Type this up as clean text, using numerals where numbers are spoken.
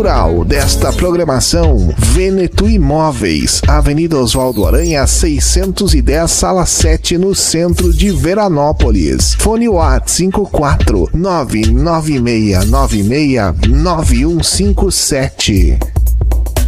cultural desta programação, Veneto Imóveis, Avenida Oswaldo Aranha 610, Sala 7, no centro de Veranópolis. Fone WhatsApp 54 996969157.